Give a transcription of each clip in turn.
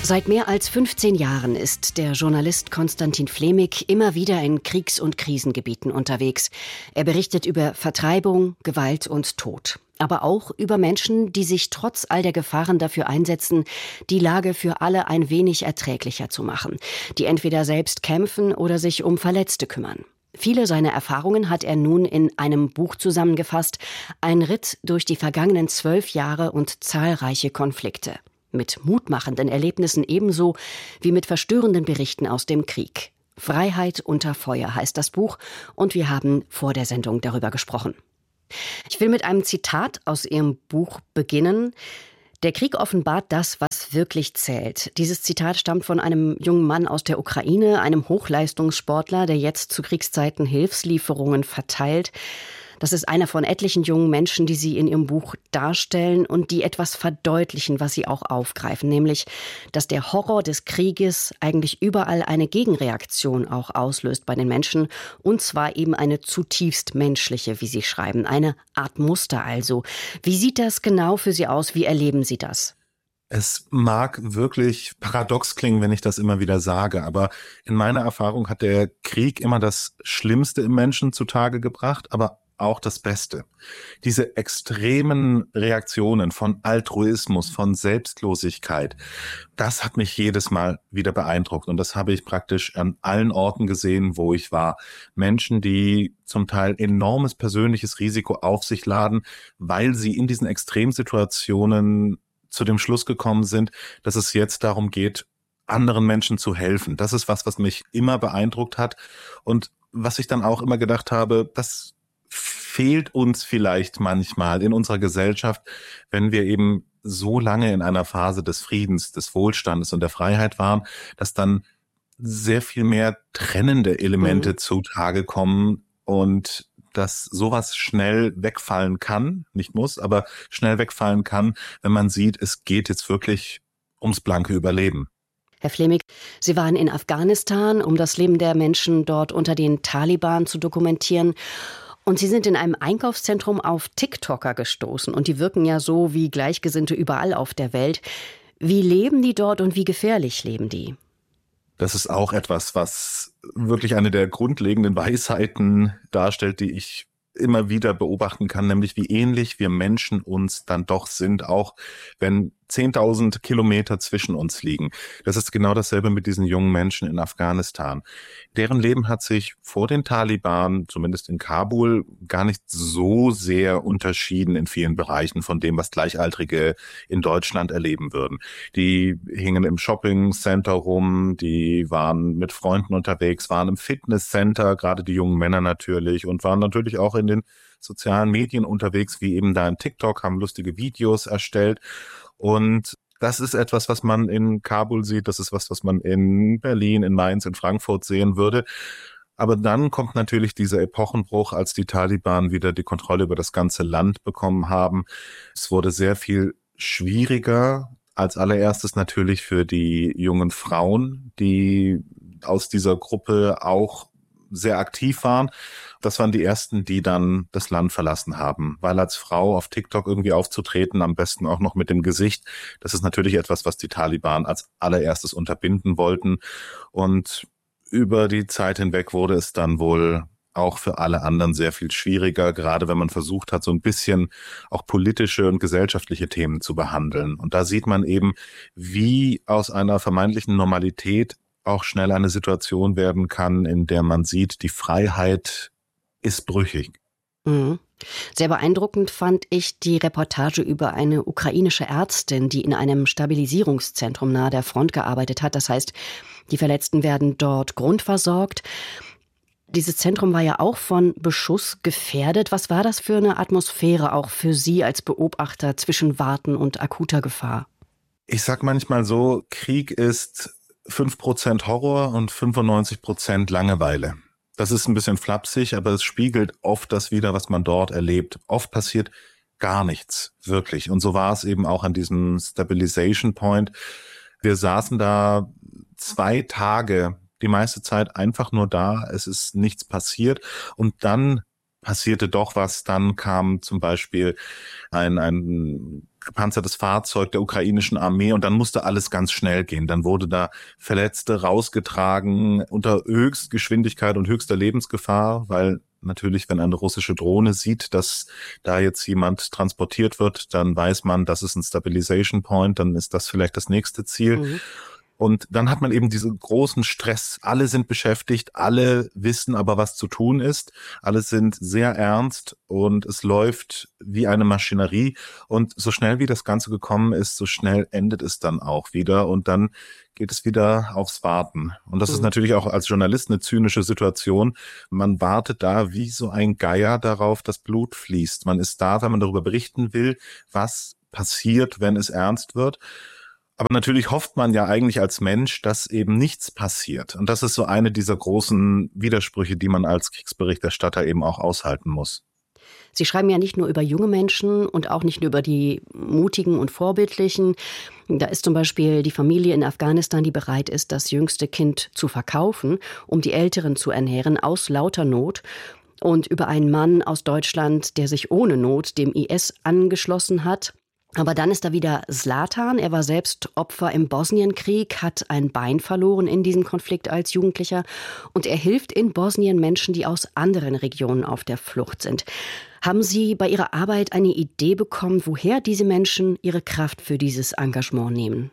Seit mehr als 15 Jahren ist der Journalist Konstantin Flämig immer wieder in Kriegs- und Krisengebieten unterwegs. Er berichtet über Vertreibung, Gewalt und Tod. Aber auch über Menschen, die sich trotz all der Gefahren dafür einsetzen, die Lage für alle ein wenig erträglicher zu machen, die entweder selbst kämpfen oder sich um Verletzte kümmern. Viele seiner Erfahrungen hat er nun in einem Buch zusammengefasst, ein Ritt durch die vergangenen 12 Jahre und zahlreiche Konflikte. Mit mutmachenden Erlebnissen ebenso wie mit verstörenden Berichten aus dem Krieg. Freiheit unter Feuer heißt das Buch und wir haben vor der Sendung darüber gesprochen. Ich will mit einem Zitat aus Ihrem Buch beginnen. Der Krieg offenbart das, was wirklich zählt. Dieses Zitat stammt von einem jungen Mann aus der Ukraine, einem Hochleistungssportler, der jetzt zu Kriegszeiten Hilfslieferungen verteilt. Das ist einer von etlichen jungen Menschen, die Sie in Ihrem Buch darstellen und die etwas verdeutlichen, was Sie auch aufgreifen, nämlich, dass der Horror des Krieges eigentlich überall eine Gegenreaktion auch auslöst bei den Menschen, und zwar eben eine zutiefst menschliche, wie Sie schreiben, eine Art Muster also. Wie sieht das genau für Sie aus? Wie erleben Sie das? Es mag wirklich paradox klingen, wenn ich das immer wieder sage, aber in meiner Erfahrung hat der Krieg immer das Schlimmste im Menschen zutage gebracht, aber auch das Beste. Diese extremen Reaktionen von Altruismus, von Selbstlosigkeit, das hat mich jedes Mal wieder beeindruckt. Und das habe ich praktisch an allen Orten gesehen, wo ich war. Menschen, die zum Teil enormes persönliches Risiko auf sich laden, weil sie in diesen Extremsituationen zu dem Schluss gekommen sind, dass es jetzt darum geht, anderen Menschen zu helfen. Das ist was mich immer beeindruckt hat. Und was ich dann auch immer gedacht habe, das fehlt uns vielleicht manchmal in unserer Gesellschaft, wenn wir eben so lange in einer Phase des Friedens, des Wohlstandes und der Freiheit waren, dass dann sehr viel mehr trennende Elemente zutage kommen und dass sowas schnell wegfallen kann, nicht muss, aber schnell wegfallen kann, wenn man sieht, es geht jetzt wirklich ums blanke Überleben. Herr Flämig, Sie waren in Afghanistan, um das Leben der Menschen dort unter den Taliban zu dokumentieren. Und Sie sind in einem Einkaufszentrum auf TikToker gestoßen. Und die wirken ja so wie Gleichgesinnte überall auf der Welt. Wie leben die dort und wie gefährlich leben die? Das ist auch etwas, was wirklich eine der grundlegenden Weisheiten darstellt, die ich immer wieder beobachten kann, nämlich wie ähnlich wir Menschen uns dann doch sind, auch wenn 10.000 Kilometer zwischen uns liegen. Das ist genau dasselbe mit diesen jungen Menschen in Afghanistan. Deren Leben hat sich vor den Taliban, zumindest in Kabul, gar nicht so sehr unterschieden in vielen Bereichen von dem, was Gleichaltrige in Deutschland erleben würden. Die hingen im Shoppingcenter rum, die waren mit Freunden unterwegs, waren im Fitnesscenter, gerade die jungen Männer natürlich, und waren natürlich auch in den sozialen Medien unterwegs, wie eben da in TikTok, haben lustige Videos erstellt. Und das ist etwas, was man in Kabul sieht, das ist was man in Berlin, in Mainz, in Frankfurt sehen würde. Aber dann kommt natürlich dieser Epochenbruch, als die Taliban wieder die Kontrolle über das ganze Land bekommen haben. Es wurde sehr viel schwieriger, als allererstes natürlich für die jungen Frauen, die aus dieser Gruppe auch sehr aktiv waren. Das waren die ersten, die dann das Land verlassen haben, weil als Frau auf TikTok irgendwie aufzutreten, am besten auch noch mit dem Gesicht, das ist natürlich etwas, was die Taliban als allererstes unterbinden wollten. Und über die Zeit hinweg wurde es dann wohl auch für alle anderen sehr viel schwieriger, gerade wenn man versucht hat, so ein bisschen auch politische und gesellschaftliche Themen zu behandeln. Und da sieht man eben, wie aus einer vermeintlichen Normalität auch schnell eine Situation werden kann, in der man sieht, die Freiheit ist brüchig. Sehr beeindruckend fand ich die Reportage über eine ukrainische Ärztin, die in einem Stabilisierungszentrum nahe der Front gearbeitet hat. Das heißt, die Verletzten werden dort grundversorgt. Dieses Zentrum war ja auch von Beschuss gefährdet. Was war das für eine Atmosphäre auch für Sie als Beobachter zwischen Warten und akuter Gefahr? Ich sag manchmal so, Krieg ist 5% Horror und 95% Langeweile. Das ist ein bisschen flapsig, aber es spiegelt oft das wider, was man dort erlebt. Oft passiert gar nichts, wirklich. Und so war es eben auch an diesem Stabilization Point. Wir saßen da 2 Tage, die meiste Zeit einfach nur da. Es ist nichts passiert. Und dann passierte doch was. Dann kam zum Beispiel ein gepanzertes Fahrzeug der ukrainischen Armee und dann musste alles ganz schnell gehen. Dann wurde da Verletzte rausgetragen unter Höchstgeschwindigkeit und höchster Lebensgefahr, weil natürlich, wenn eine russische Drohne sieht, dass da jetzt jemand transportiert wird, dann weiß man, das ist ein Stabilization Point, dann ist das vielleicht das nächste Ziel. Mhm. Und dann hat man eben diesen großen Stress. Alle sind beschäftigt, alle wissen aber, was zu tun ist. Alle sind sehr ernst und es läuft wie eine Maschinerie. Und so schnell wie das Ganze gekommen ist, so schnell endet es dann auch wieder. Und dann geht es wieder aufs Warten. Und das ist natürlich auch als Journalist eine zynische Situation. Man wartet da wie so ein Geier darauf, dass Blut fließt. Man ist da, wenn man darüber berichten will, was passiert, wenn es ernst wird. Aber natürlich hofft man ja eigentlich als Mensch, dass eben nichts passiert. Und das ist so eine dieser großen Widersprüche, die man als Kriegsberichterstatter eben auch aushalten muss. Sie schreiben ja nicht nur über junge Menschen und auch nicht nur über die Mutigen und Vorbildlichen. Da ist zum Beispiel die Familie in Afghanistan, die bereit ist, das jüngste Kind zu verkaufen, um die Älteren zu ernähren, aus lauter Not. Und über einen Mann aus Deutschland, der sich ohne Not dem IS angeschlossen hat. Aber dann ist da wieder Zlatan. Er war selbst Opfer im Bosnienkrieg, hat ein Bein verloren in diesem Konflikt als Jugendlicher. Und er hilft in Bosnien Menschen, die aus anderen Regionen auf der Flucht sind. Haben Sie bei Ihrer Arbeit eine Idee bekommen, woher diese Menschen ihre Kraft für dieses Engagement nehmen?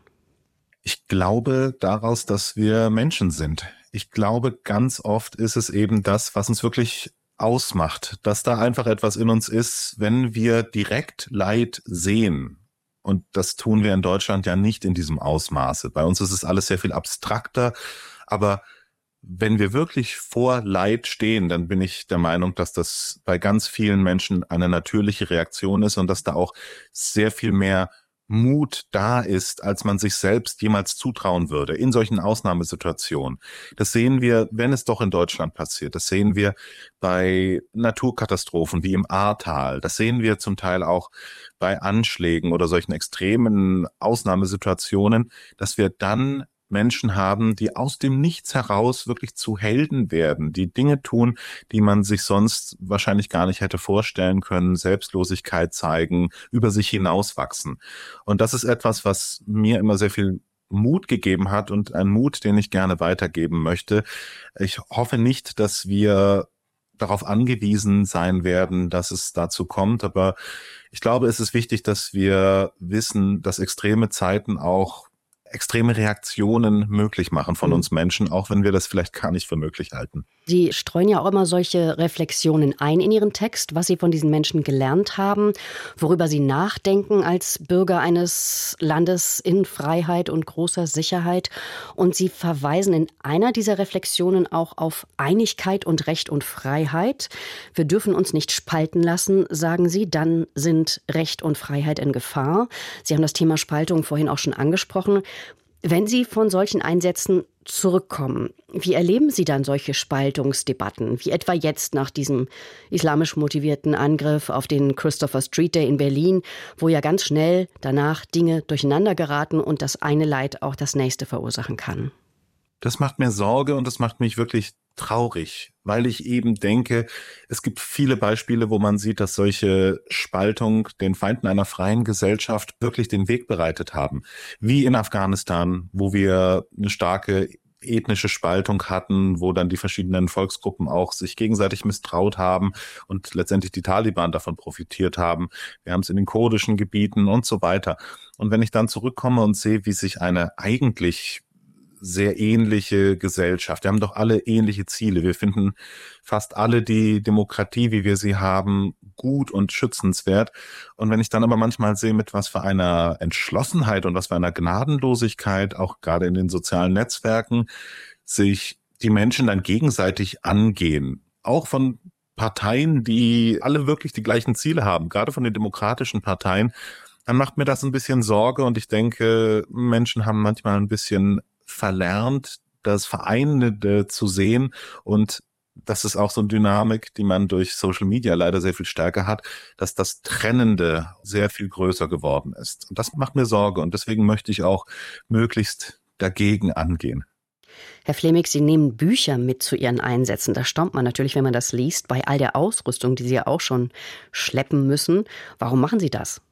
Ich glaube daraus, dass wir Menschen sind. Ich glaube, ganz oft ist es eben das, was uns wirklich ausmacht, dass da einfach etwas in uns ist, wenn wir direkt Leid sehen. Und das tun wir in Deutschland ja nicht in diesem Ausmaße. Bei uns ist es alles sehr viel abstrakter. Aber wenn wir wirklich vor Leid stehen, dann bin ich der Meinung, dass das bei ganz vielen Menschen eine natürliche Reaktion ist und dass da auch sehr viel mehr Mut da ist, als man sich selbst jemals zutrauen würde in solchen Ausnahmesituationen. Das sehen wir, wenn es doch in Deutschland passiert. Das sehen wir bei Naturkatastrophen wie im Ahrtal. Das sehen wir zum Teil auch bei Anschlägen oder solchen extremen Ausnahmesituationen, dass wir dann Menschen haben, die aus dem Nichts heraus wirklich zu Helden werden, die Dinge tun, die man sich sonst wahrscheinlich gar nicht hätte vorstellen können, Selbstlosigkeit zeigen, über sich hinauswachsen. Und das ist etwas, was mir immer sehr viel Mut gegeben hat und ein Mut, den ich gerne weitergeben möchte. Ich hoffe nicht, dass wir darauf angewiesen sein werden, dass es dazu kommt, aber ich glaube, es ist wichtig, dass wir wissen, dass extreme Zeiten auch extreme Reaktionen möglich machen von uns Menschen, auch wenn wir das vielleicht gar nicht für möglich halten. Sie streuen ja auch immer solche Reflexionen ein in Ihren Text, was Sie von diesen Menschen gelernt haben, worüber Sie nachdenken als Bürger eines Landes in Freiheit und großer Sicherheit. Und Sie verweisen in einer dieser Reflexionen auch auf Einigkeit und Recht und Freiheit. Wir dürfen uns nicht spalten lassen, sagen Sie, dann sind Recht und Freiheit in Gefahr. Sie haben das Thema Spaltung vorhin auch schon angesprochen. Wenn Sie von solchen Einsätzen zurückkommen, wie erleben Sie dann solche Spaltungsdebatten, wie etwa jetzt nach diesem islamisch motivierten Angriff auf den Christopher Street Day in Berlin, wo ja ganz schnell danach Dinge durcheinander geraten und das eine Leid auch das nächste verursachen kann? Das macht mir Sorge und das macht mich wirklich traurig, weil ich eben denke, es gibt viele Beispiele, wo man sieht, dass solche Spaltung den Feinden einer freien Gesellschaft wirklich den Weg bereitet haben. Wie in Afghanistan, wo wir eine starke ethnische Spaltung hatten, wo dann die verschiedenen Volksgruppen auch sich gegenseitig misstraut haben und letztendlich die Taliban davon profitiert haben. Wir haben es in den kurdischen Gebieten und so weiter. Und wenn ich dann zurückkomme und sehe, wie sich eine eigentlich sehr ähnliche Gesellschaft. Wir haben doch alle ähnliche Ziele. Wir finden fast alle die Demokratie, wie wir sie haben, gut und schützenswert. Und wenn ich dann aber manchmal sehe, mit was für einer Entschlossenheit und was für einer Gnadenlosigkeit, auch gerade in den sozialen Netzwerken, sich die Menschen dann gegenseitig angehen, auch von Parteien, die alle wirklich die gleichen Ziele haben, gerade von den demokratischen Parteien, dann macht mir das ein bisschen Sorge und ich denke, Menschen haben manchmal ein bisschen verlernt, das Vereinende zu sehen und das ist auch so eine Dynamik, die man durch Social Media leider sehr viel stärker hat, dass das Trennende sehr viel größer geworden ist. Und das macht mir Sorge und deswegen möchte ich auch möglichst dagegen angehen. Herr Flemig, Sie nehmen Bücher mit zu Ihren Einsätzen. Da staunt man natürlich, wenn man das liest, bei all der Ausrüstung, die Sie ja auch schon schleppen müssen. Warum machen Sie das?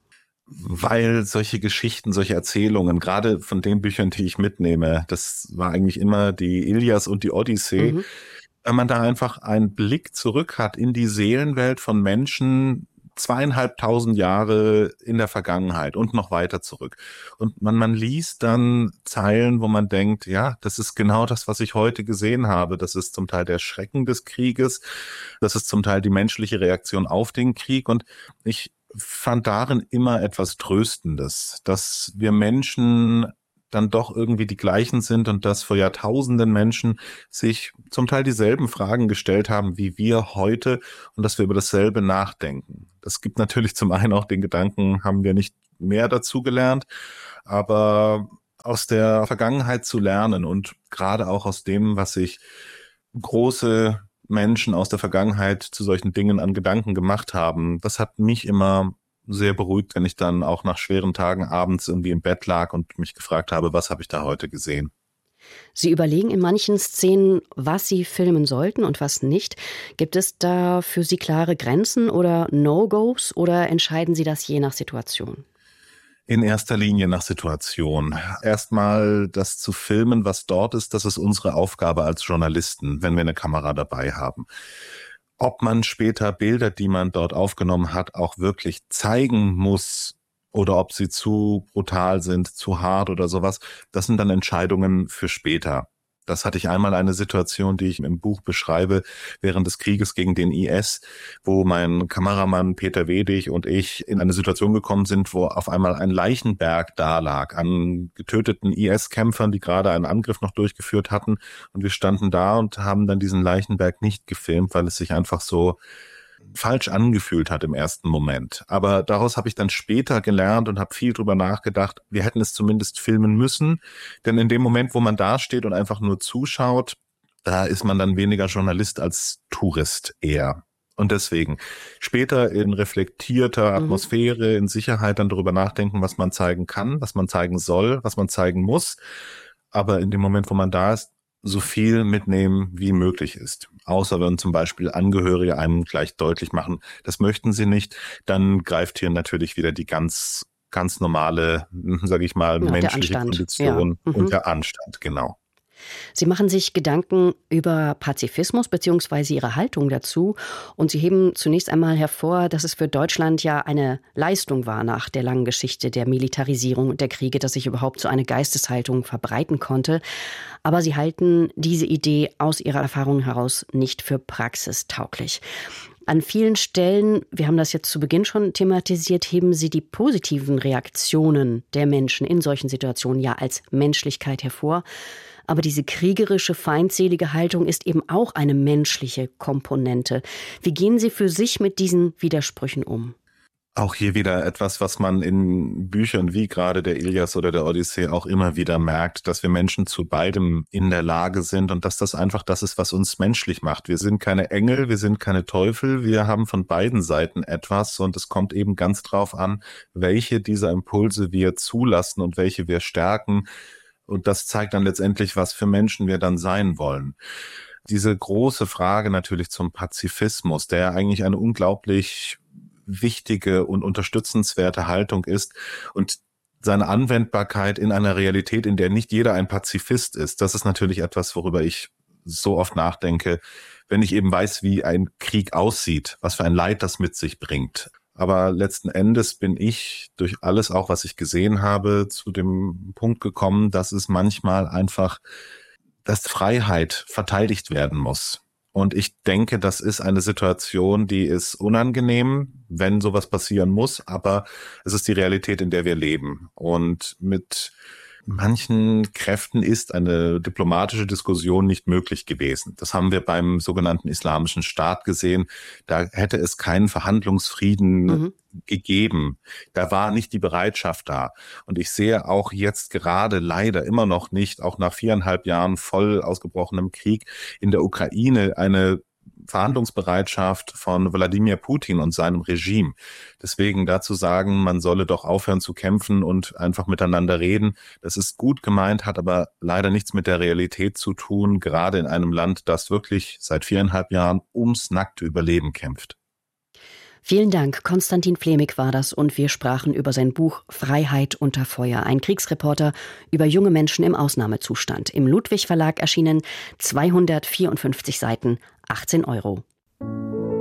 Weil solche Geschichten, solche Erzählungen, gerade von den Büchern, die ich mitnehme, das war eigentlich immer die Ilias und die Odyssee, Mhm. wenn man da einfach einen Blick zurück hat in die Seelenwelt von Menschen 2500 Jahre in der Vergangenheit und noch weiter zurück. Und man liest dann Zeilen, wo man denkt, ja, das ist genau das, was ich heute gesehen habe. Das ist zum Teil der Schrecken des Krieges. Das ist zum Teil die menschliche Reaktion auf den Krieg. Und ich fand darin immer etwas Tröstendes, dass wir Menschen dann doch irgendwie die gleichen sind und dass vor Jahrtausenden Menschen sich zum Teil dieselben Fragen gestellt haben wie wir heute und dass wir über dasselbe nachdenken. Das gibt natürlich zum einen auch den Gedanken, haben wir nicht mehr dazu gelernt, aber aus der Vergangenheit zu lernen und gerade auch aus dem, was sich große Menschen aus der Vergangenheit zu solchen Dingen an Gedanken gemacht haben, das hat mich immer sehr beruhigt, wenn ich dann auch nach schweren Tagen abends irgendwie im Bett lag und mich gefragt habe, was habe ich da heute gesehen? Sie überlegen in manchen Szenen, was Sie filmen sollten und was nicht. Gibt es da für Sie klare Grenzen oder No-Gos oder entscheiden Sie das je nach Situation? In erster Linie nach Situation. Erstmal das zu filmen, was dort ist, das ist unsere Aufgabe als Journalisten, wenn wir eine Kamera dabei haben. Ob man später Bilder, die man dort aufgenommen hat, auch wirklich zeigen muss oder ob sie zu brutal sind, zu hart oder sowas, das sind dann Entscheidungen für später. Das hatte ich einmal eine Situation, die ich im Buch beschreibe, während des Krieges gegen den IS, wo mein Kameramann Peter Wedig und ich in eine Situation gekommen sind, wo auf einmal ein Leichenberg da lag an getöteten IS-Kämpfern, die gerade einen Angriff noch durchgeführt hatten. Und wir standen da und haben dann diesen Leichenberg nicht gefilmt, weil es sich einfach so falsch angefühlt hat im ersten Moment. Aber daraus habe ich dann später gelernt und habe viel drüber nachgedacht, wir hätten es zumindest filmen müssen, denn in dem Moment, wo man da steht und einfach nur zuschaut, da ist man dann weniger Journalist als Tourist eher. Und deswegen später in reflektierter Mhm. Atmosphäre, in Sicherheit dann darüber nachdenken, was man zeigen kann, was man zeigen soll, was man zeigen muss. Aber in dem Moment, wo man da ist, so viel mitnehmen, wie möglich ist. Außer wenn zum Beispiel Angehörige einem gleich deutlich machen, das möchten sie nicht, dann greift hier natürlich wieder die ganz normale, sage ich mal, Ja, der menschliche Anstand. Ja. Kondition und Mhm. der Anstand, genau. Sie machen sich Gedanken über Pazifismus bzw. Ihre Haltung dazu. Und Sie heben zunächst einmal hervor, dass es für Deutschland ja eine Leistung war nach der langen Geschichte der Militarisierung und der Kriege, dass sich überhaupt so eine Geisteshaltung verbreiten konnte. Aber Sie halten diese Idee aus Ihrer Erfahrung heraus nicht für praxistauglich. An vielen Stellen, wir haben das jetzt zu Beginn schon thematisiert, heben Sie die positiven Reaktionen der Menschen in solchen Situationen ja als Menschlichkeit hervor. Aber diese kriegerische, feindselige Haltung ist eben auch eine menschliche Komponente. Wie gehen Sie für sich mit diesen Widersprüchen um? Auch hier wieder etwas, was man in Büchern wie gerade der Ilias oder der Odyssee auch immer wieder merkt, dass wir Menschen zu beidem in der Lage sind und dass das einfach das ist, was uns menschlich macht. Wir sind keine Engel, wir sind keine Teufel, wir haben von beiden Seiten etwas und es kommt eben ganz drauf an, welche dieser Impulse wir zulassen und welche wir stärken. Und das zeigt dann letztendlich, was für Menschen wir dann sein wollen. Diese große Frage natürlich zum Pazifismus, der eigentlich eine unglaublich wichtige und unterstützenswerte Haltung ist und seine Anwendbarkeit in einer Realität, in der nicht jeder ein Pazifist ist, das ist natürlich etwas, worüber ich so oft nachdenke, wenn ich eben weiß, wie ein Krieg aussieht, was für ein Leid das mit sich bringt. Aber letzten Endes bin ich durch alles auch, was ich gesehen habe, zu dem Punkt gekommen, dass es manchmal einfach, dass Freiheit verteidigt werden muss. Und ich denke, das ist eine Situation, die ist unangenehm, wenn sowas passieren muss, aber es ist die Realität, in der wir leben. Und mit manchen Kräften ist eine diplomatische Diskussion nicht möglich gewesen. Das haben wir beim sogenannten Islamischen Staat gesehen. Da hätte es keinen Verhandlungsfrieden Mhm. gegeben. Da war nicht die Bereitschaft da. Und ich sehe auch jetzt gerade leider immer noch nicht, auch nach 4,5 Jahren voll ausgebrochenem Krieg in der Ukraine, eine Verhandlungsbereitschaft von Wladimir Putin und seinem Regime. Deswegen dazu sagen, man solle doch aufhören zu kämpfen und einfach miteinander reden. Das ist gut gemeint, hat aber leider nichts mit der Realität zu tun, gerade in einem Land, das wirklich seit 4,5 Jahren ums nackte Überleben kämpft. Vielen Dank, Konstantin Flämig war das, und wir sprachen über sein Buch Freiheit unter Feuer, ein Kriegsreporter über junge Menschen im Ausnahmezustand. Im Ludwig Verlag erschienen, 254 Seiten, 18 €.